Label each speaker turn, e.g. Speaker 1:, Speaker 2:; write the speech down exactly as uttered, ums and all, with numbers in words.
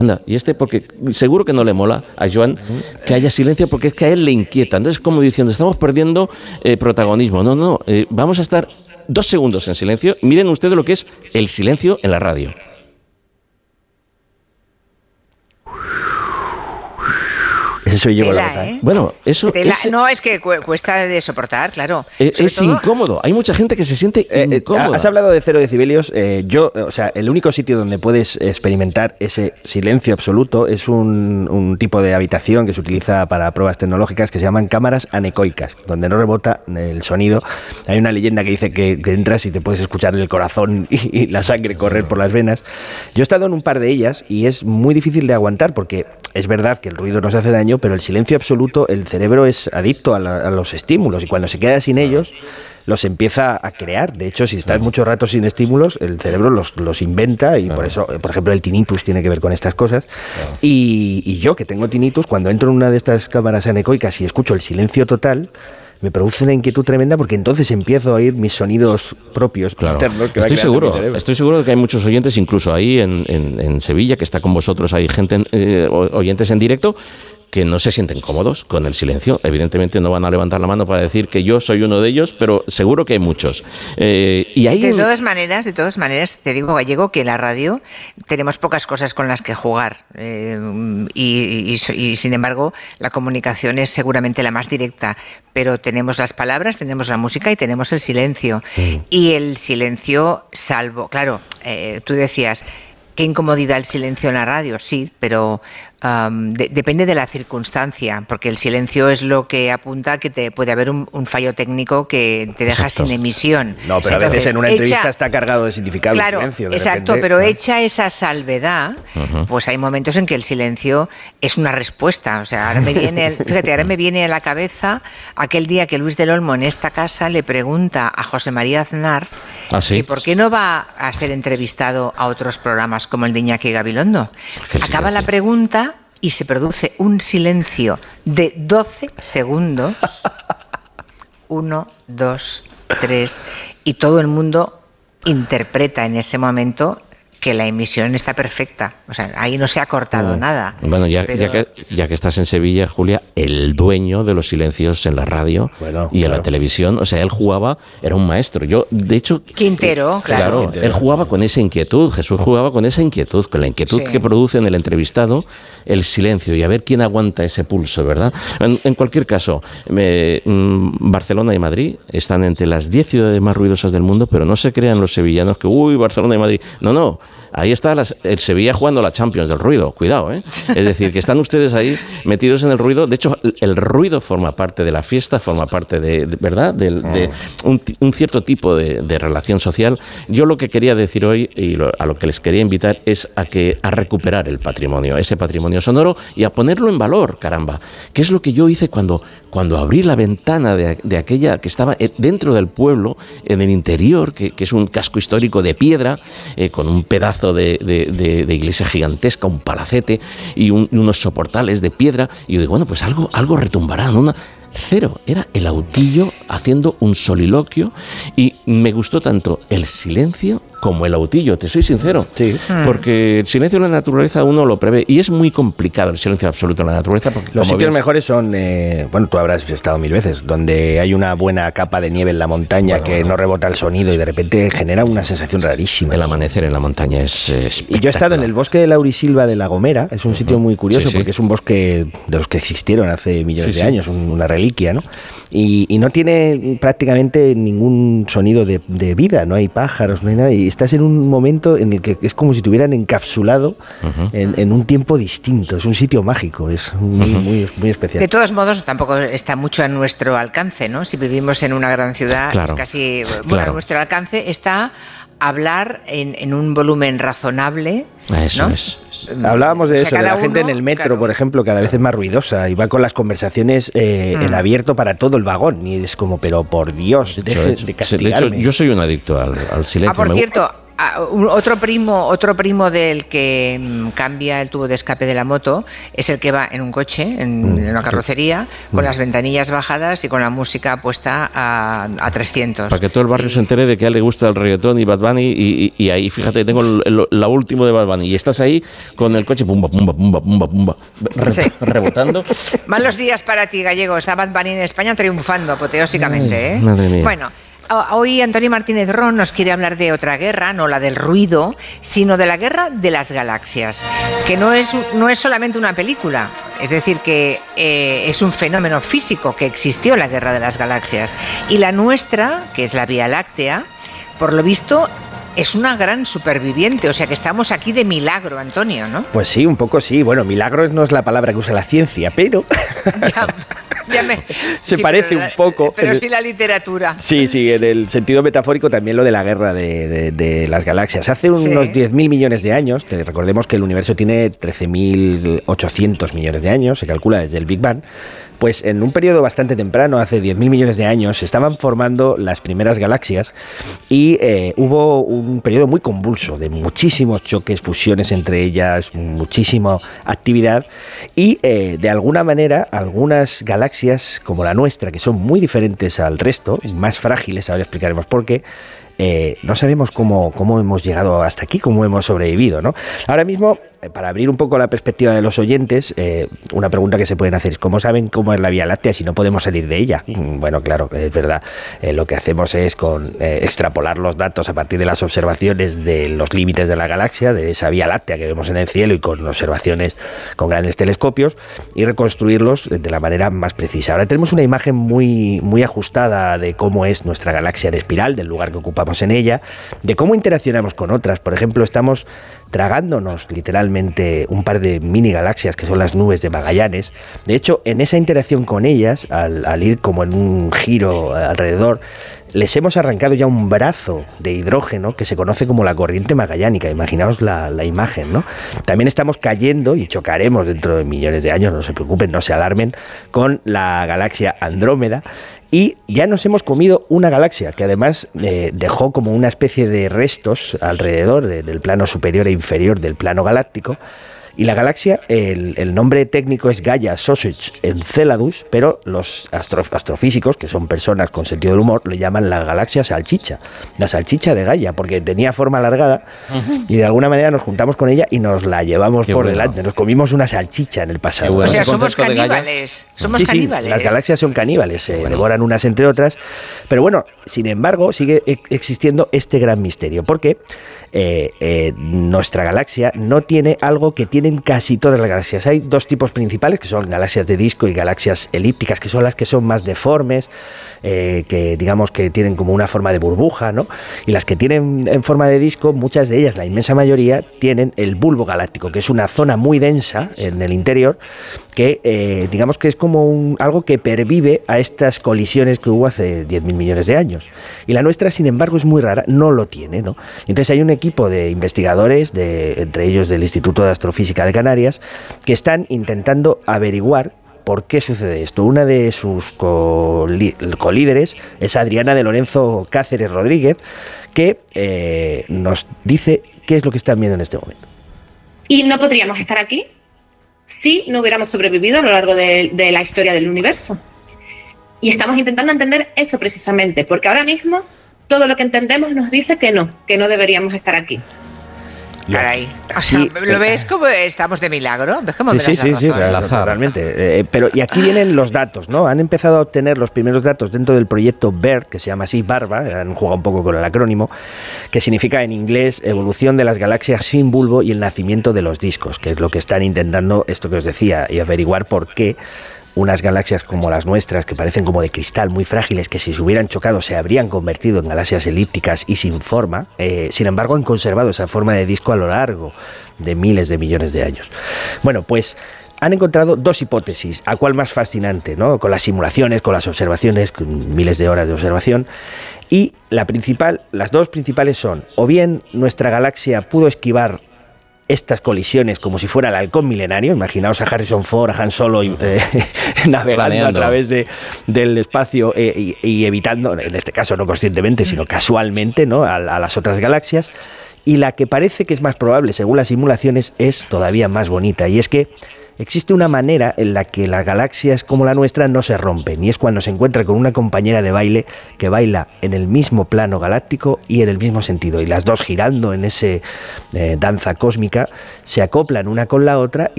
Speaker 1: Anda, y este porque seguro que no le mola a Joan que haya silencio porque es que a él le inquieta. Entonces, como diciendo, estamos perdiendo eh, protagonismo. No, no, eh, vamos a estar dos segundos en silencio. Miren ustedes lo que es el silencio en la radio.
Speaker 2: Ese soy yo con la
Speaker 3: Tela,
Speaker 2: boca,
Speaker 3: ¿eh?
Speaker 2: ¿eh?
Speaker 1: Bueno, eso
Speaker 3: Tela-
Speaker 1: ese-
Speaker 3: No, es que cu- cuesta de soportar, claro.
Speaker 1: es,
Speaker 3: Sobre
Speaker 1: es
Speaker 3: todo-
Speaker 1: incómodo. Hay mucha gente que se siente
Speaker 2: Eh, eh,
Speaker 1: incómoda.
Speaker 2: has hablado de cero decibelios. Eh, yo, o sea, el único sitio donde puedes experimentar ese silencio absoluto es un, un tipo de habitación que se utiliza para pruebas tecnológicas que se llaman cámaras anecoicas, donde no rebota el sonido. Hay una leyenda que dice que, que entras y te puedes escuchar el corazón y, y la sangre correr por las venas. Yo he estado en un par de ellas y es muy difícil de aguantar porque es verdad que el ruido nos hace daño, pero el silencio absoluto, el cerebro es adicto a, la, a los estímulos y cuando se queda sin ellos los empieza a crear. De hecho, si estás mucho rato sin estímulos, el cerebro los, los inventa y por eso, por ejemplo, el tinnitus tiene que ver con estas cosas. Y, y yo, que tengo tinnitus, cuando entro en una de estas cámaras anecoicas y escucho el silencio total, me produce una inquietud tremenda porque entonces empiezo a oír mis sonidos propios,
Speaker 1: Claro.
Speaker 2: internos. Que va
Speaker 1: Estoy
Speaker 2: creando mi
Speaker 1: seguro,
Speaker 2: cerebro.
Speaker 1: estoy seguro de que hay muchos oyentes, incluso ahí en, en, en Sevilla, que está con vosotros, hay gente, eh, oyentes en directo, que no se sienten cómodos con el silencio. Evidentemente no van a levantar la mano para decir que yo soy uno de ellos, pero seguro que hay muchos. Eh, y hay
Speaker 3: De
Speaker 1: un-
Speaker 3: todas maneras, de todas maneras, te digo, Gallego, que en la radio tenemos pocas cosas con las que jugar eh, y, y- y, sin embargo la comunicación es seguramente la más directa, pero tenemos las palabras, tenemos la música y tenemos el silencio. Y el silencio, salvo, claro, eh, tú decías, qué incomodidad el silencio en la radio, sí, pero um, de- depende de la circunstancia, porque el silencio es lo que apunta a que te puede haber un, un fallo técnico que te deja
Speaker 1: Exacto.
Speaker 3: sin emisión.
Speaker 2: No, pero a
Speaker 3: Entonces,
Speaker 2: veces en una
Speaker 3: hecha-
Speaker 2: entrevista está cargado de significado
Speaker 3: Claro,
Speaker 2: el silencio. de
Speaker 3: exacto,
Speaker 2: repente,
Speaker 3: pero
Speaker 2: ¿no?
Speaker 3: hecha esa salvedad,
Speaker 1: Ujú.
Speaker 3: pues hay momentos en que el silencio es una respuesta. O sea, ahora me viene, el- fíjate, ahora me viene a la cabeza aquel día que Luis del Olmo en esta casa le pregunta a José María Aznar
Speaker 1: ¿Ah, sí?
Speaker 3: que por qué no va a ser entrevistado a otros programas como el de Iñaki Gabilondo.
Speaker 1: Qué
Speaker 3: Acaba
Speaker 1: silencio.
Speaker 3: la pregunta y se produce un silencio de doce segundos. Uno, dos, tres. Y todo el mundo interpreta en ese momento que la emisión está perfecta. O sea, ahí no se ha cortado nada.
Speaker 1: Bueno, ya,
Speaker 3: Pero-
Speaker 1: ya, que, ya que estás en Sevilla, Julia, el dueño de los silencios en la radio
Speaker 2: Bueno,
Speaker 1: y en
Speaker 2: claro.
Speaker 1: la televisión, o sea, él jugaba, era un maestro. Yo, de hecho...
Speaker 3: Quintero,
Speaker 1: eh,
Speaker 3: claro.
Speaker 1: Claro, él jugaba con esa inquietud, Jesús jugaba con esa inquietud, con la inquietud
Speaker 3: Sí.
Speaker 1: que produce en el entrevistado el silencio y a ver quién aguanta ese pulso, ¿verdad? En, en cualquier caso, me- mm, Barcelona y Madrid están entre las diez ciudades más ruidosas del mundo, pero no se crean los sevillanos que, uy, Barcelona y Madrid. No, no. Ahí está las- el Sevilla jugando la Champions del ruido, cuidado, ¿eh? Es decir, que están ustedes ahí metidos en el ruido. De hecho, el, el ruido forma parte de la fiesta, forma parte de, de- ¿verdad? Del- de un, ti- un cierto tipo de, de relación social. Yo lo que quería decir hoy y lo- a lo que les quería invitar es a que a recuperar el patrimonio, ese patrimonio sonoro y a ponerlo en valor, caramba. Que es lo que yo hice cuando, cuando abrí la ventana de, de aquella que estaba eh, dentro del pueblo, en el interior, que, que es un casco histórico de piedra, eh, con un pedazo de, de- de- de iglesia gigantesca, un palacete y un- unos soportales de piedra. Y yo digo, bueno, pues algo, algo retumbará, ¿no? Una, cero, era el autillo haciendo un soliloquio y me gustó tanto el silencio como el autillo, te soy sincero.
Speaker 2: Sí.
Speaker 1: Porque el silencio en la naturaleza uno lo prevé y es muy complicado el silencio absoluto en la naturaleza. Porque
Speaker 2: Los
Speaker 1: como
Speaker 2: sitios
Speaker 1: bien-
Speaker 2: mejores son, eh, bueno, tú habrás estado mil veces, donde hay una buena capa de nieve en la montaña
Speaker 1: Bueno,
Speaker 2: que
Speaker 1: bueno.
Speaker 2: no rebota el sonido y de repente genera una sensación rarísima.
Speaker 1: El amanecer en la montaña es eh,
Speaker 2: Y yo he estado en el bosque de Laurisilva de La Gomera, es un sitio muy curioso
Speaker 1: Sí, sí.
Speaker 2: porque es un bosque de los que existieron hace millones
Speaker 1: Sí,
Speaker 2: de
Speaker 1: sí.
Speaker 2: años, un- una reliquia, ¿no? Y, y no tiene prácticamente ningún sonido de, de vida, no hay pájaros, no hay nada, y estás en un momento en el que es como si te hubieran encapsulado
Speaker 1: Ujú.
Speaker 2: en, en un tiempo distinto, es un sitio mágico, es muy, muy, muy especial.
Speaker 3: De todos modos, tampoco está mucho a nuestro alcance, ¿no? Si vivimos en una gran ciudad,
Speaker 1: Claro.
Speaker 3: es casi... Bueno,
Speaker 1: Claro.
Speaker 3: a nuestro alcance está hablar en, en un volumen razonable,
Speaker 1: Eso
Speaker 3: ¿no?
Speaker 1: es.
Speaker 2: Hablábamos de
Speaker 3: O sea,
Speaker 2: eso, de
Speaker 3: cada
Speaker 2: la gente
Speaker 3: uno,
Speaker 2: en el metro,
Speaker 3: claro.
Speaker 2: por ejemplo, cada vez es más ruidosa y va con las conversaciones eh,
Speaker 3: Mm.
Speaker 2: en abierto para todo el vagón y es como, pero por Dios, deje
Speaker 1: De hecho,
Speaker 2: de
Speaker 1: de hecho,
Speaker 2: castigarme.
Speaker 1: yo soy un adicto al, al silencio.
Speaker 3: Ah, por
Speaker 1: Me gu-
Speaker 3: cierto, Otro primo, otro primo del que mm, cambia el tubo de escape de la moto es el que va en un coche, en, en una carrocería, con las ventanillas bajadas y con la música puesta a, a trescientos.
Speaker 1: Para que todo el barrio y... se entere de que a él le gusta el reggaetón y Bad Bunny y, y, y ahí, fíjate, tengo el, el, la última de Bad Bunny y estás ahí con el coche pumba, pumba, pumba, pumba, pumba, re, sí. rebotando.
Speaker 3: Malos días para ti, Gallego. Está Bad Bunny en España triunfando apoteósicamente. Ay, ¿eh?
Speaker 1: Madre mía.
Speaker 3: Bueno. Hoy Antonio Martínez Ron nos quiere hablar de otra guerra, no la del ruido, sino de la guerra de las galaxias, que no es, no es solamente una película, es decir, que eh, es un fenómeno físico que existió la guerra de las galaxias. Y la nuestra, que es la Vía Láctea, por lo visto es una gran superviviente, o sea que estamos aquí de milagro, Antonio, ¿no?
Speaker 2: Pues sí, un poco sí. Bueno, milagro no es la palabra que usa la ciencia, pero...
Speaker 3: Ya, ya me...
Speaker 2: Se sí, parece un poco...
Speaker 3: Pero sí la literatura.
Speaker 2: Sí, sí, en el sentido metafórico también lo de la guerra de, de, de las galaxias. Hace unos sí. diez mil millones de años, te recordemos que el universo tiene trece mil ochocientos millones de años, se calcula desde el Big Bang. Pues en un periodo bastante temprano, hace diez mil millones de años, se estaban formando las primeras galaxias y eh, hubo un periodo muy convulso de muchísimos choques, fusiones entre ellas, muchísima actividad y eh, de alguna manera algunas galaxias como la nuestra, que son muy diferentes al resto, más frágiles, ahora explicaremos por qué, Eh, no sabemos cómo, cómo hemos llegado hasta aquí, cómo hemos sobrevivido, ¿no? Ahora mismo, eh, para abrir un poco la perspectiva de los oyentes, eh, una pregunta que se pueden hacer es ¿cómo saben cómo es la Vía Láctea si no podemos salir de ella? Bueno, claro, es verdad. Eh, lo que hacemos es con eh, extrapolar los datos a partir de las observaciones de los límites de la galaxia, de esa Vía Láctea que vemos en el cielo y con observaciones con grandes telescopios y reconstruirlos de la manera más precisa. Ahora tenemos una imagen muy, muy ajustada de cómo es nuestra galaxia en espiral, del lugar que ocupamos en ella, de cómo interaccionamos con otras. Por ejemplo, estamos tragándonos literalmente un par de mini galaxias que son las nubes de Magallanes. De hecho, en esa interacción con ellas, al, al ir como en un giro alrededor, les hemos arrancado ya un brazo de hidrógeno que se conoce como la corriente magallánica. Imaginaos la, la imagen, ¿no? También estamos cayendo y chocaremos dentro de millones de años, no se preocupen, no se alarmen, con la galaxia Andrómeda. Y ya nos hemos comido una galaxia que además eh, dejó como una especie de restos alrededor del plano superior e inferior del plano galáctico. Y la galaxia, el, el nombre técnico es Gaia Sausage Enceladus, pero los astro, astrofísicos, que son personas con sentido del humor, le llaman la galaxia salchicha, la salchicha de Gaia, porque tenía forma alargada uh-huh. y de alguna manera nos juntamos con ella y nos la llevamos Qué por bueno. delante, nos comimos una salchicha en el pasado.
Speaker 3: Bueno. O sea, somos caníbales, somos
Speaker 2: sí,
Speaker 3: caníbales.
Speaker 2: Sí, las galaxias son caníbales, se bueno. devoran unas entre otras, pero bueno, sin embargo, sigue existiendo este gran misterio, porque eh, eh, nuestra galaxia no tiene algo que tienen casi todas las galaxias. Hay dos tipos principales, que son galaxias de disco y galaxias elípticas, que son las que son más deformes, eh, que digamos que tienen como una forma de burbuja, ¿no? Y las que tienen en forma de disco, muchas de ellas, la inmensa mayoría, tienen el bulbo galáctico, que es una zona muy densa en el interior, que eh, digamos que es como un, algo que pervive a estas colisiones que hubo hace diez mil millones de años. Y la nuestra, sin embargo, es muy rara, no lo tiene, ¿no? Entonces hay un equipo de investigadores, de, entre ellos del Instituto de Astrofísica de Canarias, que están intentando averiguar por qué sucede esto. Una de sus colíderes es Adriana de Lorenzo Cáceres Rodríguez, que eh, nos dice qué es lo que están viendo en este momento.
Speaker 4: Y no podríamos estar aquí si no hubiéramos sobrevivido a lo largo de, de la historia del universo. Y estamos intentando entender eso precisamente, porque ahora mismo todo lo que entendemos nos dice que no, que no deberíamos estar aquí.
Speaker 3: Caray, o sea, ¿lo ves como estamos de milagro? ¿Ves cómo
Speaker 2: sí,
Speaker 3: me
Speaker 2: sí,
Speaker 3: das la
Speaker 2: sí,
Speaker 3: razón?
Speaker 2: sí, realmente. Eh, pero y aquí vienen los datos, ¿no? Han empezado a obtener los primeros datos dentro del proyecto BERT, que se llama así, BARBA, han jugado un poco con el acrónimo, que significa en inglés Evolución de las Galaxias sin Bulbo y el Nacimiento de los Discos, que es lo que están intentando, esto que os decía, y averiguar por qué unas galaxias como las nuestras, que parecen como de cristal, muy frágiles, que si se hubieran chocado se habrían convertido en galaxias elípticas y sin forma, eh, sin embargo han conservado esa forma de disco a lo largo de miles de millones de años. Bueno, pues han encontrado dos hipótesis, a cuál más fascinante, ¿no? Con las simulaciones, con las observaciones, con miles de horas de observación. Y la principal, las dos principales son, o bien nuestra galaxia pudo esquivar estas colisiones como si fuera el halcón milenario. Imaginaos a Harrison Ford, a Han Solo eh, navegando Planeando. a través de, del espacio eh, y, y evitando, en este caso no conscientemente, sino casualmente, ¿no? a, a las otras galaxias. Y la que parece que es más probable, según las simulaciones, es todavía más bonita. Y es que existe una manera en la que las galaxias como la nuestra no se rompen, y es cuando se encuentra con una compañera de baile que baila en el mismo plano galáctico y en el mismo sentido, y las dos girando en ese eh, danza cósmica se acoplan una con la otra